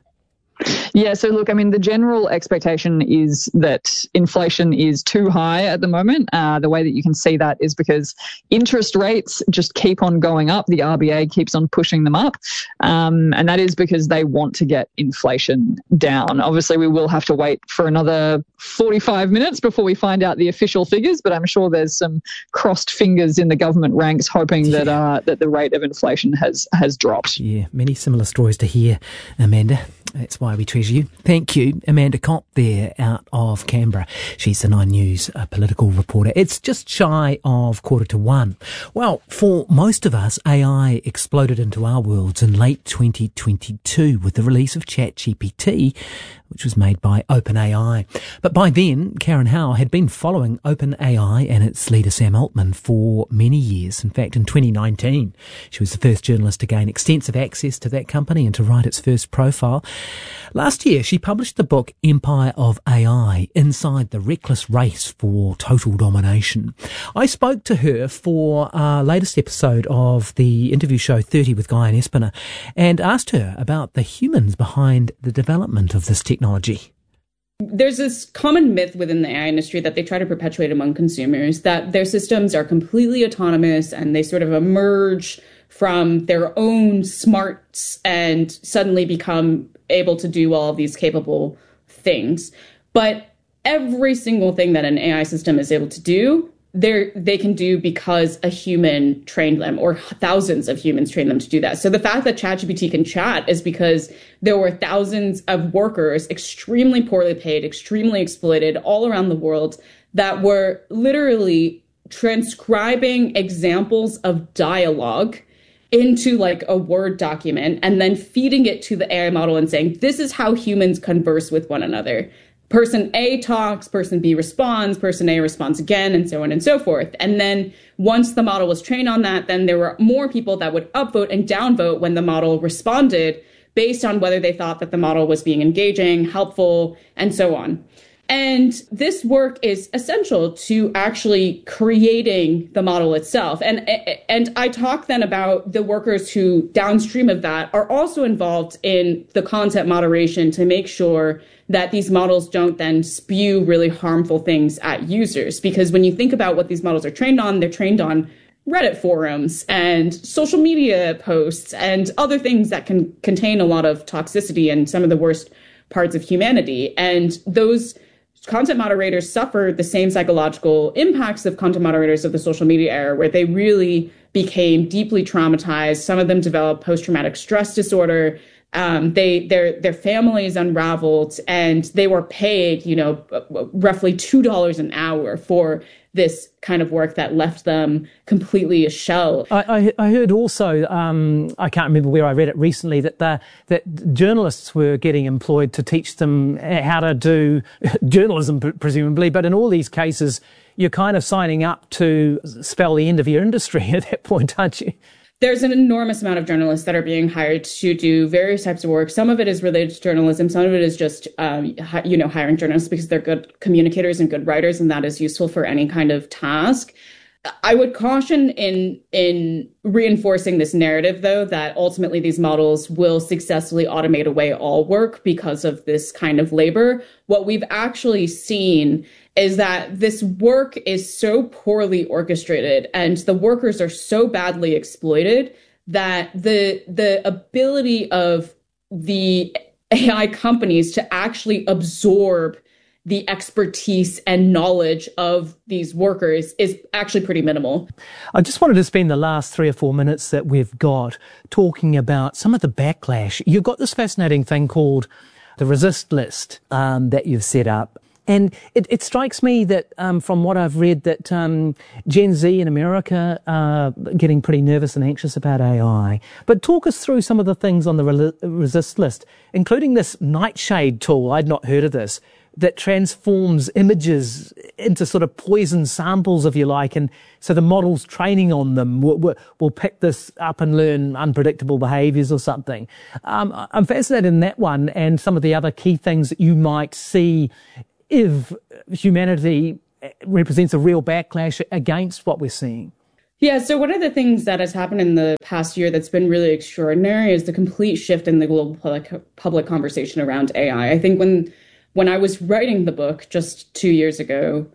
Yeah, so look, I mean, the general expectation is that inflation is too high at the moment. Uh, the way that you can see that is because interest rates just keep on going up. The R B A keeps on pushing them up. Um, and that is because they want to get inflation down. Obviously, we will have to wait for another forty-five minutes before we find out the official figures, but I'm sure there's some crossed fingers in the government ranks hoping yeah. that uh, that the rate of inflation has, has dropped. Yeah, many similar stories to hear, Amanda. That's why we treasure you. Thank you, Amanda Kopp there out of Canberra. She's the Nine News uh, political reporter. It's just shy of quarter to one. Well, for most of us, A I exploded into our worlds in late twenty twenty-two with the release of ChatGPT, which was made by OpenAI. But by then, Karen Howe had been following OpenAI and its leader Sam Altman for many years. In fact, in twenty nineteen, she was the first journalist to gain extensive access to that company and to write its first profile. Last year, she published the book Empire of A I, Inside the Reckless Race for Total Domination. I spoke to her for our latest episode of the interview show thirty with Guy and Espiner and asked her about the humans behind the development of this technology. There's this common myth within the A I industry that they try to perpetuate among consumers, that their systems are completely autonomous and they sort of emerge from their own smarts and suddenly become able to do all of these capable things. But every single thing that an A I system is able to do, they they can do because a human trained them, or thousands of humans trained them to do that. So the fact that ChatGPT can chat is because there were thousands of workers, extremely poorly paid, extremely exploited all around the world, that were literally transcribing examples of dialogue into like a Word document and then feeding it to the A I model and saying, this is how humans converse with one another. Person A talks, person B responds, person A responds again, and so on and so forth. And then once the model was trained on that, then there were more people that would upvote and downvote when the model responded based on whether they thought that the model was being engaging, helpful, and so on. And this work is essential to actually creating the model itself. And, and I talk then about the workers who downstream of that are also involved in the content moderation to make sure that these models don't then spew really harmful things at users. Because when you think about what these models are trained on, they're trained on Reddit forums and social media posts and other things that can contain a lot of toxicity and some of the worst parts of humanity. And those content moderators suffer the same psychological impacts of content moderators of the social media era, where they really became deeply traumatized. Some of them developed post-traumatic stress disorder. Um, they, their, their families unraveled, and they were paid, you know, roughly two dollars an hour for this kind of work that left them completely a shell. I, I, I heard also, um, I can't remember where I read it recently, that the, that journalists were getting employed to teach them how to do journalism, presumably. But in all these cases, you're kind of signing up to spell the end of your industry at that point, aren't you? There's an enormous amount of journalists that are being hired to do various types of work. Some of it is related to journalism. Some of it is just, um, hi, you know, hiring journalists because they're good communicators and good writers, and that is useful for any kind of task. I would caution in in reinforcing this narrative, though, that ultimately these models will successfully automate away all work because of this kind of labor. What we've actually seen is that this work is so poorly orchestrated and the workers are so badly exploited that the the ability of the A I companies to actually absorb the expertise and knowledge of these workers is actually pretty minimal. I just wanted to spend the last three or four minutes that we've got talking about some of the backlash. You've got this fascinating thing called the resist list um, that you've set up. And it, it strikes me that um, from what I've read that um, Gen Z in America are getting pretty nervous and anxious about A I. But talk us through some of the things on the re- resist list, including this Nightshade tool. I'd not heard of this, that transforms images into sort of poison samples, if you like, and so the models training on them will, will, will pick this up and learn unpredictable behaviours or something. Um, I'm fascinated in that one and some of the other key things that you might see if humanity represents a real backlash against what we're seeing. Yeah, so one of the things that has happened in the past year that's been really extraordinary is the complete shift in the global public, public conversation around A I. I think when when I was writing the book just two years ago,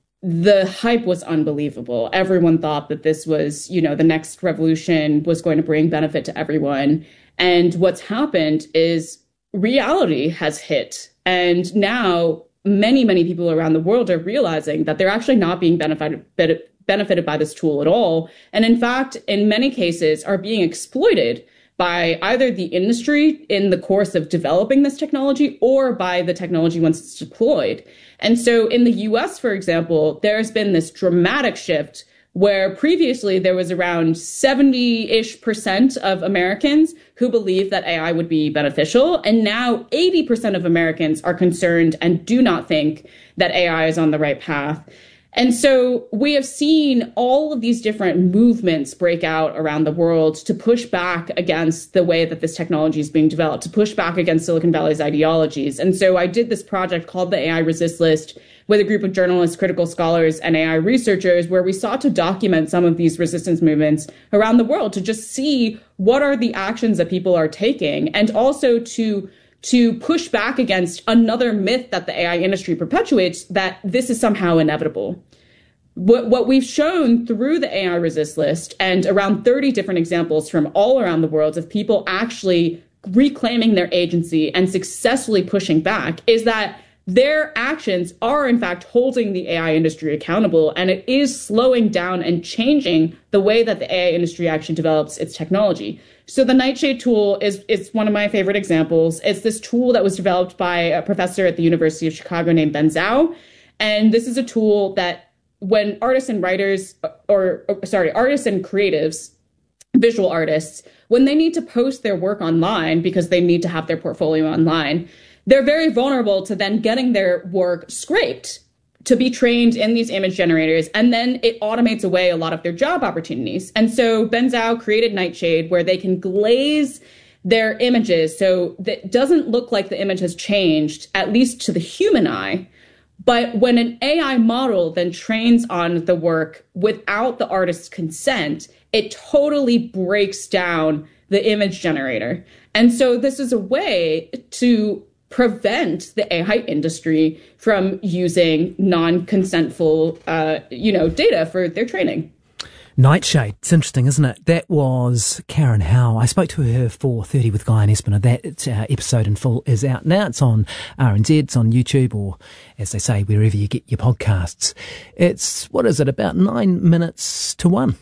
the hype was unbelievable. Everyone thought that this was, you know, the next revolution was going to bring benefit to everyone. And what's happened is reality has hit. And now many, many people around the world are realizing that they're actually not being benefited, benefited by this tool at all. And in fact, in many cases are being exploited by either the industry in the course of developing this technology or by the technology once it's deployed. And so in the U S, for example, there's been this dramatic shift where previously there was around seventy-ish percent of Americans who believed that A I would be beneficial. And now eighty percent of Americans are concerned and do not think that A I is on the right path. And so we have seen all of these different movements break out around the world to push back against the way that this technology is being developed, to push back against Silicon Valley's ideologies. And so I did this project called the A I Resist List with a group of journalists, critical scholars, and A I researchers, where we sought to document some of these resistance movements around the world to just see what are the actions that people are taking, and also to to push back against another myth that the A I industry perpetuates, that this is somehow inevitable. What, what we've shown through the A I Resist List and around thirty different examples from all around the world of people actually reclaiming their agency and successfully pushing back is that their actions are in fact holding the A I industry accountable, and it is slowing down and changing the way that the A I industry actually develops its technology. So the Nightshade tool is, is one of my favorite examples. It's this tool that was developed by a professor at the University of Chicago named Ben Zhao. And this is a tool that when artists and writers, or, or sorry, artists and creatives, visual artists, when they need to post their work online because they need to have their portfolio online, they're very vulnerable to then getting their work scraped to be trained in these image generators, and then it automates away a lot of their job opportunities. And so Ben Zhao created Nightshade, where they can glaze their images so that it doesn't look like the image has changed, at least to the human eye. But when an A I model then trains on the work without the artist's consent, it totally breaks down the image generator. And so this is a way to prevent the A I industry from using non-consentful, uh, you know, data for their training. Nightshade. It's interesting, isn't it? That was Karen Howe. I spoke to her for thirty with Guy and Espiner. That uh, episode in full is out now. It's on R N Z, it's on YouTube, or as they say, wherever you get your podcasts. It's, what is it, about nine minutes to one.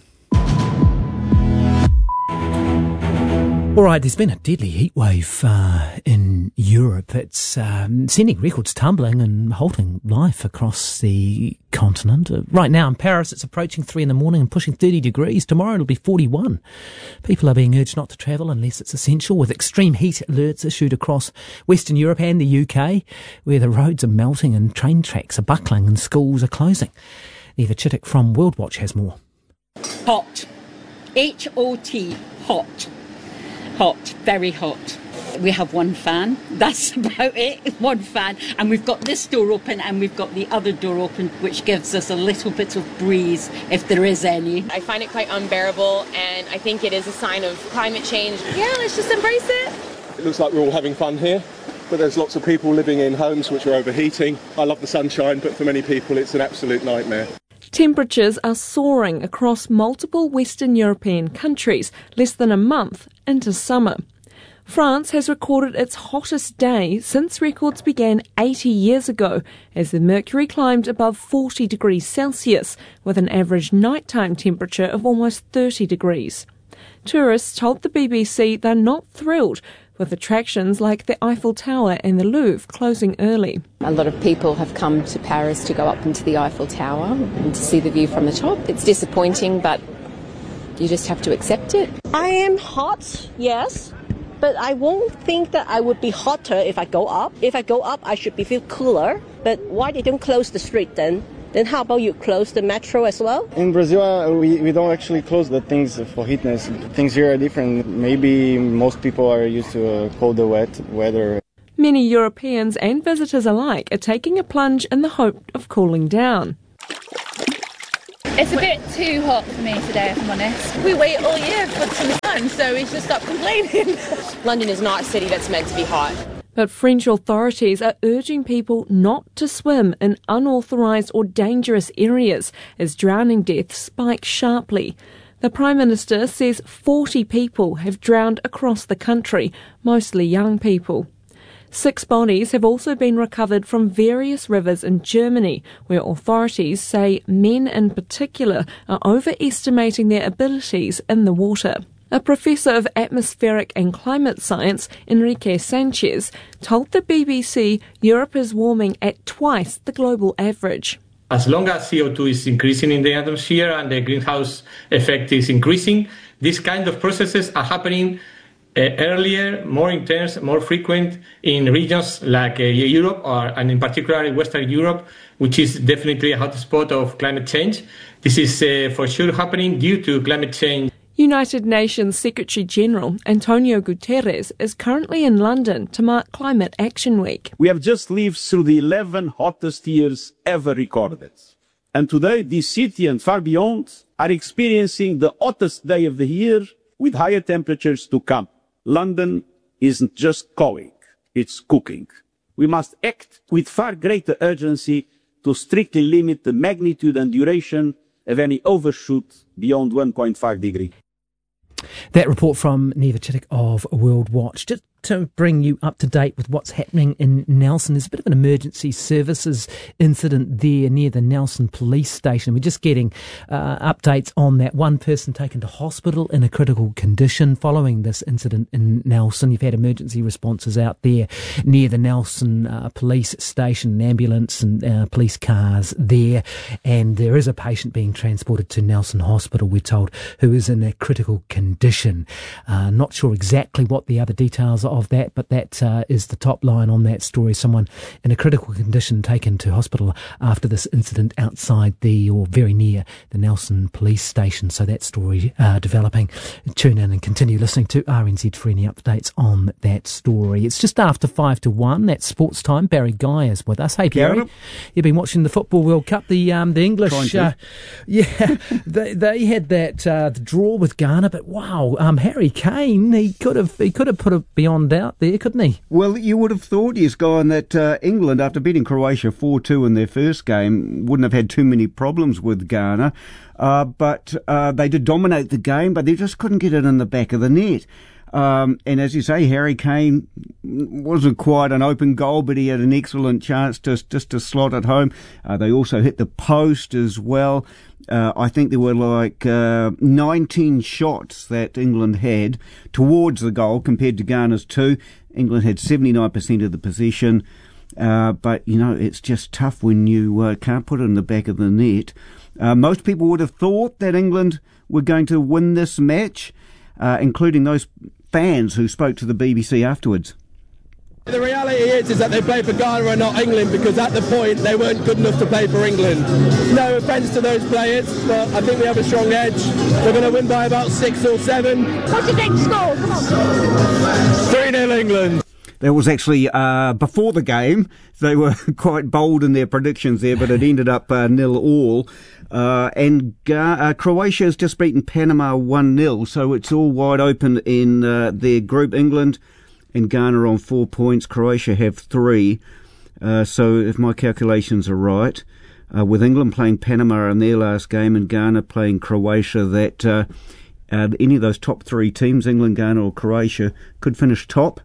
All right, there's been a deadly heatwave uh, in Europe. It's um, sending records tumbling and halting life across the continent. Uh, right now in Paris, it's approaching three in the morning and pushing thirty degrees. Tomorrow it'll be forty-one. People are being urged not to travel unless it's essential, with extreme heat alerts issued across Western Europe and the U K, where the roads are melting and train tracks are buckling and schools are closing. Eva Chittick from World Watch has more. Hot. H O T. Hot. Hot, very hot. We have one fan, that's about it, one fan. And we've got this door open and we've got the other door open, which gives us a little bit of breeze, if there is any. I find it quite unbearable, and I think it is a sign of climate change. Yeah, let's just embrace it. It looks like we're all having fun here, but there's lots of people living in homes which are overheating. I love the sunshine, but for many people it's an absolute nightmare. Temperatures are soaring across multiple Western European countries less than a month into summer. France has recorded its hottest day since records began eighty years ago, as the mercury climbed above forty degrees Celsius, with an average nighttime temperature of almost thirty degrees. Tourists told the B B C they're not thrilled with attractions like the Eiffel Tower and the Louvre closing early. A lot of people have come to Paris to go up into the Eiffel Tower and to see the view from the top. It's disappointing, but you just have to accept it. I am hot, yes, but I won't think that I would be hotter if I go up. If I go up, I should be feel cooler. But why they don't close the street then? Then how about you close the metro as well? In Brazil, uh, we, we don't actually close the things for heatness. Things here are different. Maybe most people are used to uh, colder, wet weather. Many Europeans and visitors alike are taking a plunge in the hope of cooling down. It's a bit too hot for me today, if I'm honest. We wait all year for some sun, so we should stop complaining. London is not a city that's meant to be hot. But French authorities are urging people not to swim in unauthorised or dangerous areas as drowning deaths spike sharply. The Prime Minister says forty people have drowned across the country, mostly young people. Six bodies have also been recovered from various rivers in Germany, where authorities say men in particular are overestimating their abilities in the water. A professor of atmospheric and climate science, Enrique Sanchez, told the B B C Europe is warming at twice the global average. As long as C O two is increasing in the atmosphere and the greenhouse effect is increasing, these kind of processes are happening uh, earlier, more intense, more frequent in regions like uh, Europe, or, and in particular Western Europe, which is definitely a hotspot of climate change. This is uh, for sure happening due to climate change. United Nations Secretary-General Antonio Guterres is currently in London to mark Climate Action Week. We have just lived through the eleven hottest years ever recorded. And today, this city and far beyond are experiencing the hottest day of the year with higher temperatures to come. London isn't just going, it's cooking. We must act with far greater urgency to strictly limit the magnitude and duration of any overshoot beyond one point five degrees. That report from Neva Chittick of World Watch. Just to bring you up to date with what's happening in Nelson, there's a bit of an emergency services incident there near the Nelson police station. We're just getting uh, updates on that. One person taken to hospital in a critical condition following this incident in Nelson. You've had emergency responses out there near the Nelson uh, police station, an ambulance and uh, police cars there, and there is a patient being transported to Nelson Hospital, we're told, who is in a critical condition. Uh, not sure exactly what the other details are of that, but that uh, is the top line on that story. Someone in a critical condition taken to hospital after this incident outside the, or very near the Nelson police station. So that story uh, developing. Tune in and continue listening to R N Z for any updates on that story. It's just after five to one. That's sports time. Barry Guy is with us. Hey, Barry. Yeah. You've been watching the Football World Cup. The um, the English, uh, yeah, they they had that uh, the draw with Ghana, but wow, um, Harry Kane, he could have he could have put it beyond doubt there, couldn't he? Well, you would have thought, yes, Guy, that uh, England, after beating Croatia four two in their first game, wouldn't have had too many problems with Ghana. Uh, but uh, they did dominate the game, but they just couldn't get it in the back of the net. Um, and as you say, Harry Kane wasn't quite an open goal, but he had an excellent chance to, just to slot it home. Uh, they also hit the post as well. Uh, I think there were like uh, nineteen shots that England had towards the goal compared to Ghana's two. England had seventy-nine percent of the possession. Uh, but, you know, it's just tough when you uh, can't put it in the back of the net. Uh, most people would have thought that England were going to win this match, uh, including those fans who spoke to the B B C afterwards. The reality is, is that they play for Ghana and not England, because at the point they weren't good enough to play for England. No offence to those players, but I think we have a strong edge. We're going to win by about six or seven. What do you think score? Come on. three nil England. That was actually uh, before the game. They were quite bold in their predictions there, but it ended up uh, nil all. Uh, and Ga- uh, Croatia has just beaten Panama one nil, so it's all wide open in uh, their group. England and Ghana on four points. Croatia have three. Uh, so if my calculations are right, uh, with England playing Panama in their last game and Ghana playing Croatia, that uh, uh, any of those top three teams, England, Ghana or Croatia, could finish top.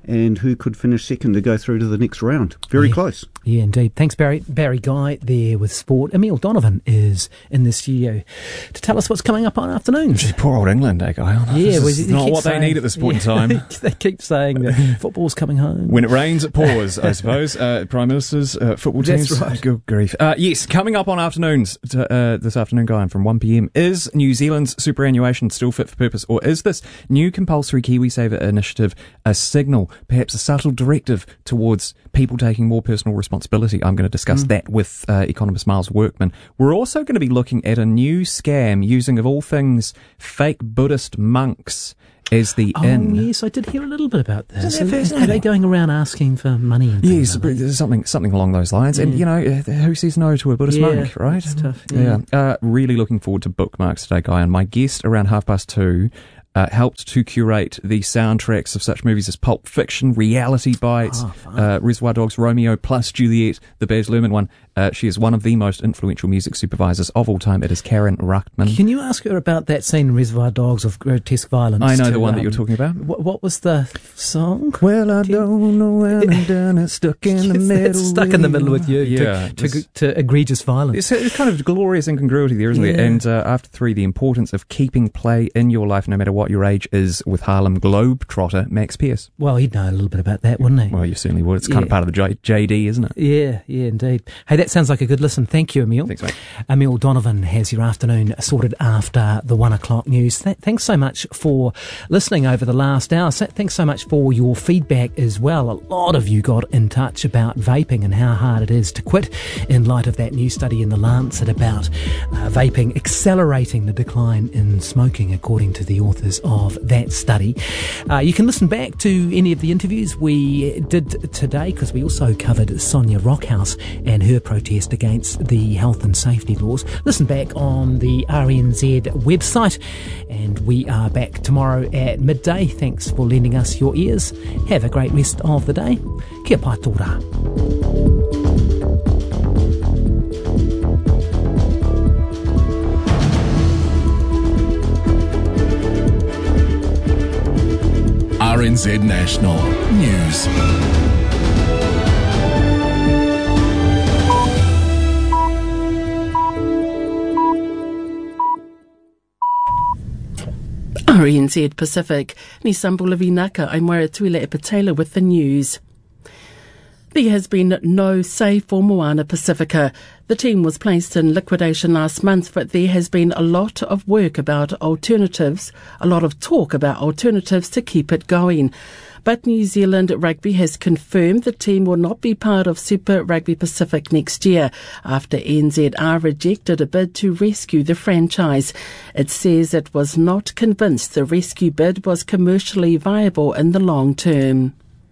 and who could finish second to go through to the next round. Very yeah. close. Yeah, indeed. Thanks, Barry. Barry Guy there with sport. Emil Donovan is in the studio to tell us what's coming up on afternoons. Gee, poor old England, eh, Guy? Oh, yeah, this is well, not what saying, they need at this point yeah, in time. They keep saying that football's coming home. When it rains, it pours, I suppose. Uh, Prime Minister's uh, football teams. That's right. Good grief. Uh, yes, coming up on afternoons to, uh, this afternoon, Guy, and from one p.m. Is New Zealand's superannuation still fit for purpose, or is this new compulsory KiwiSaver initiative a signal, perhaps a subtle directive towards people taking more personal responsibility? I'm going to discuss mm. that with uh, economist Miles Workman. We're also going to be looking at a new scam using, of all things, fake Buddhist monks as the oh, in. yes, I did hear a little bit about this. Are, are they going around asking for money? And yes, there's something something along those lines. Yeah. And, you know, who says no to a Buddhist yeah, monk, right? It's tough. Yeah. yeah. Uh, really looking forward to bookmarks today, Guy. And my guest around half past two Uh, helped to curate the soundtracks of such movies as Pulp Fiction, Reality Bites, oh, uh, Reservoir Dogs, Romeo plus Juliet, the Baz Luhrmann one. Uh, she is one of the most influential music supervisors of all time. It is Karen Ruckman. Can you ask her about that scene in Reservoir Dogs of grotesque violence? I know to, the one um, that you're talking about. What, what was the song? Well, I don't know when I'm done. It's stuck in the middle. Stuck in the middle with you. Yeah, to, to, to egregious violence. It's, it's kind of glorious incongruity there, isn't yeah. there? And uh, after three, the importance of keeping play in your life, no matter what your age is, with Harlem Globetrotter Max Pierce. Well, he'd know a little bit about that, wouldn't he? Well, you certainly would. It's kind yeah. of part of the J- JD, isn't it? Yeah, yeah, indeed. Hey, that sounds like a good listen. Thank you, Emil. Thanks, mate. Emil Donovan has your afternoon sorted after the one o'clock news. Th- thanks so much for listening over the last hour. So, thanks so much for your feedback as well. A lot of you got in touch about vaping and how hard it is to quit in light of that new study in The Lancet about uh, vaping accelerating the decline in smoking, according to the authors of that study. Uh, you can listen back to any of the interviews we did today, because we also covered Sonia Rockhouse and her protest against the health and safety laws. Listen back on the R N Z website, and we are back tomorrow at midday. Thanks for lending us your ears. Have a great rest of the day. Kia pai tō rā. R N Z National News. R N Z Pacific. Ni Sambula Vinaka, I'm Moira Tuile Epatela with the news. There has been no save for Moana Pacifica. The team was placed in liquidation last month, but there has been a lot of work about alternatives, a lot of talk about alternatives to keep it going. But New Zealand Rugby has confirmed the team will not be part of Super Rugby Pacific next year after N Z R rejected a bid to rescue the franchise. It says it was not convinced the rescue bid was commercially viable in the long term.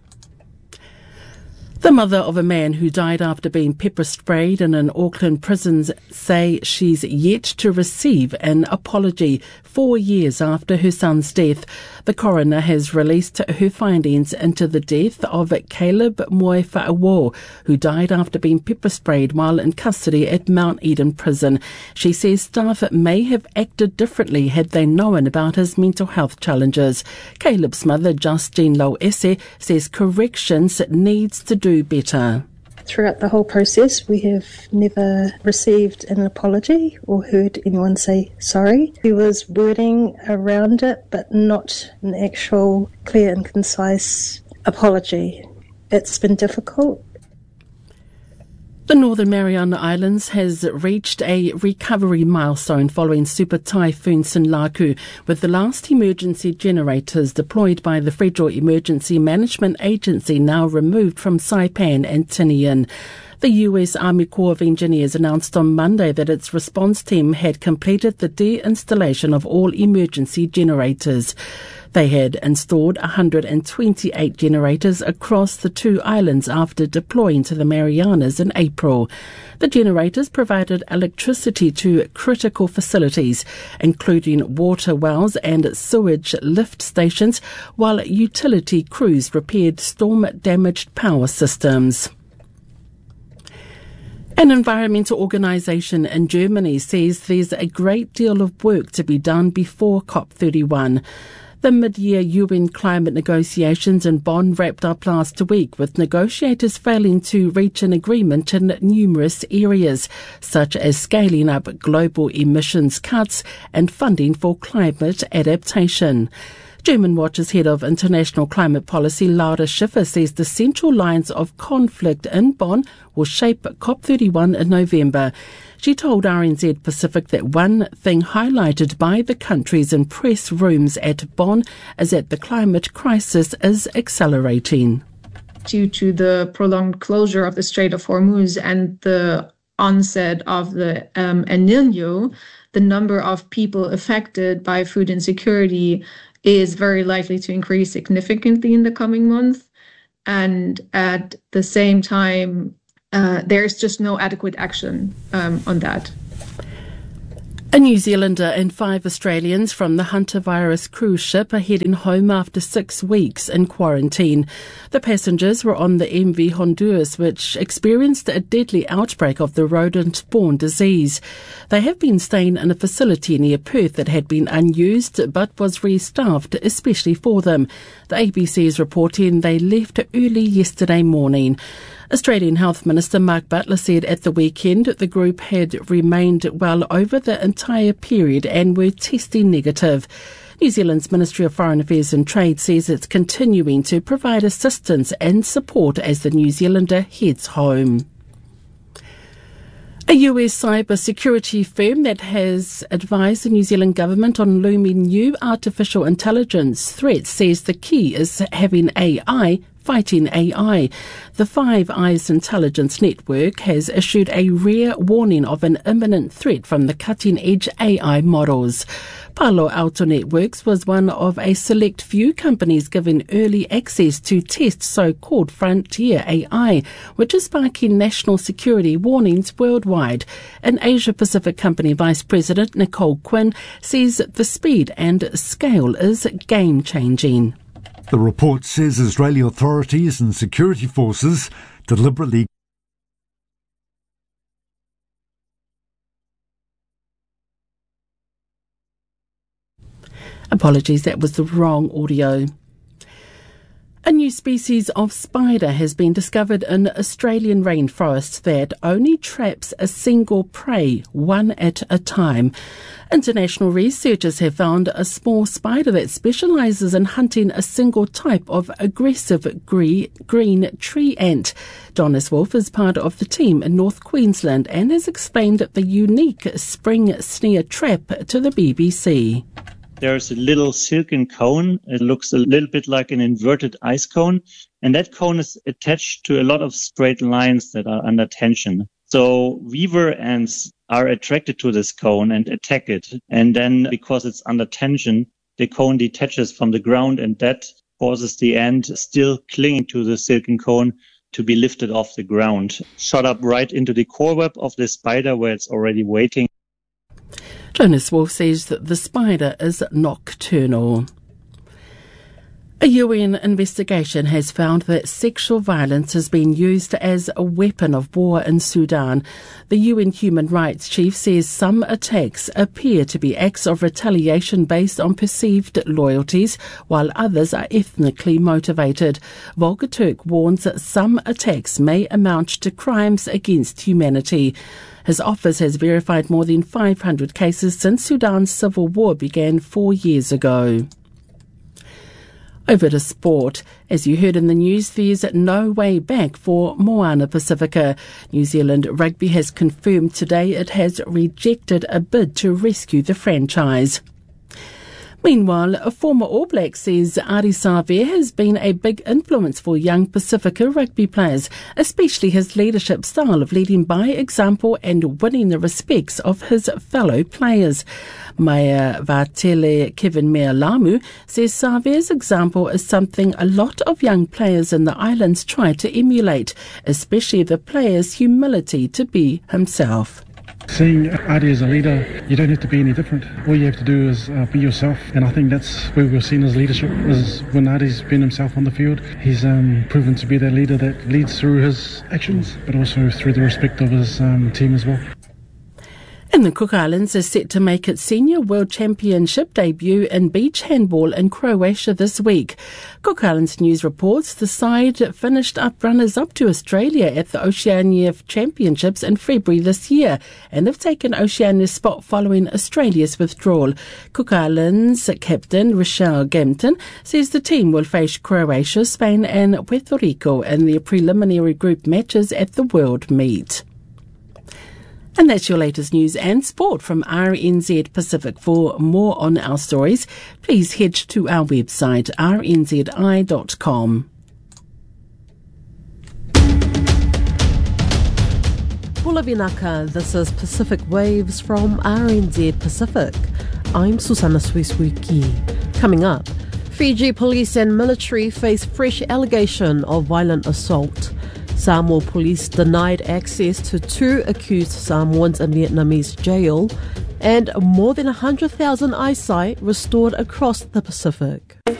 The mother of a man who died after being pepper sprayed in an Auckland prison say she's yet to receive an apology four years after her son's death. The coroner has released her findings into the death of Caleb Moe-Fa'awo, who died after being pepper sprayed while in custody at Mount Eden Prison. She says staff may have acted differently had they known about his mental health challenges. Caleb's mother, Justine Low-Esse, says corrections needs to do better. Throughout the whole process, we have never received an apology or heard anyone say sorry. There was wording around it, but not an actual clear and concise apology. It's been difficult. The Northern Mariana Islands has reached a recovery milestone following Super Typhoon Sinlaku, with the last emergency generators deployed by the Federal Emergency Management Agency now removed from Saipan and Tinian. The U S Army Corps of Engineers announced on Monday that its response team had completed the de-installation of all emergency generators. They had installed one hundred twenty-eight generators across the two islands after deploying to the Marianas in April. The generators provided electricity to critical facilities, including water wells and sewage lift stations, while utility crews repaired storm-damaged power systems. An environmental organisation in Germany says there's a great deal of work to be done before COP thirty-one. The The mid-year U N climate negotiations in Bonn wrapped up last week, with negotiators failing to reach an agreement in numerous areas, such as scaling up global emissions cuts and funding for climate adaptation. German Watch's head of international climate policy, Laura Schiffer, says the central lines of conflict in Bonn will shape COP thirty-one in November. She told R N Z Pacific that one thing highlighted by the countries in press rooms at Bonn is that the climate crisis is accelerating. Due to the prolonged closure of the Strait of Hormuz and the onset of the um, El Niño, the number of people affected by food insecurity is very likely to increase significantly in the coming month. And at the same time, uh, there's just no adequate action um, on that. A New Zealander and five Australians from the Hunter virus cruise ship are heading home after six weeks in quarantine. The passengers were on the M V Honduras, which experienced a deadly outbreak of the rodent-borne disease. They have been staying in a facility near Perth that had been unused but was restaffed especially for them. The A B C is reporting they left early yesterday morning. Australian Health Minister Mark Butler said at the weekend the group had remained well over the entire period and were testing negative. New Zealand's Ministry of Foreign Affairs and Trade says it's continuing to provide assistance and support as the New Zealander heads home. A U S cyber security firm that has advised the New Zealand government on looming new artificial intelligence threats says the key is having A I fighting A I. The Five Eyes Intelligence Network has issued a rare warning of an imminent threat from the cutting-edge A I models. Palo Alto Networks was one of a select few companies given early access to test so-called frontier A I, which is sparking national security warnings worldwide. An Asia-Pacific company vice president, Nicole Quinn, says the speed and scale is game-changing. The report says Israeli authorities and security forces deliberately Apologies, that was the wrong audio. A new species of spider has been discovered in Australian rainforests that only traps a single prey, one at a time. International researchers have found a small spider that specialises in hunting a single type of aggressive green tree ant. Donis Wolf is part of the team in North Queensland and has explained the unique spring snare trap to the B B C. There's a little silken cone. It looks a little bit like an inverted ice cone. And that cone is attached to a lot of straight lines that are under tension. So weaver ants are attracted to this cone and attack it. And then because it's under tension, the cone detaches from the ground, and that causes the ant still clinging to the silken cone to be lifted off the ground, shot up right into the core web of the spider where it's already waiting. Jonas Wolf says that the spider is nocturnal. A U N investigation has found that sexual violence has been used as a weapon of war in Sudan. The U N Human Rights Chief says some attacks appear to be acts of retaliation based on perceived loyalties, while others are ethnically motivated. Volker Turk warns that some attacks may amount to crimes against humanity. His office has verified more than five hundred cases since Sudan's civil war began four years ago. Over to sport. As you heard in the news, there's no way back for Moana Pacifica. New Zealand Rugby has confirmed today it has rejected a bid to rescue the franchise. Meanwhile, a former All Black says Ardie Savea has been a big influence for young Pacifica rugby players, especially his leadership style of leading by example and winning the respects of his fellow players. Mayor Vatele Kevin Mealamu says Savea's example is something a lot of young players in the islands try to emulate, especially the player's humility to be himself. Seeing Ardie as a leader, you don't have to be any different. All you have to do is uh, be yourself, and I think that's where we've seen his leadership, is when Ardie's been himself on the field. He's um, proven to be that leader that leads through his actions, but also through the respect of his um, team as well. And the Cook Islands is set to make its Senior World Championship debut in beach handball in Croatia this week. Cook Islands News reports the side finished up runners-up to Australia at the Oceania Championships in February this year and have taken Oceania's spot following Australia's withdrawal. Cook Islands captain Rochelle Gampton says the team will face Croatia, Spain and Puerto Rico in their preliminary group matches at the World Meet. And that's your latest news and sport from R N Z Pacific. For more on our stories, please head to our website r n z i dot com. Pula Vinaka, this is Pacific Waves from R N Z Pacific. I'm Susanna Swiswiki. Coming up, Fiji police and military face fresh allegation of violent assault. Samoa police denied access to two accused Samoans in Vietnamese jail, and more than one hundred thousand eyesight restored across the Pacific.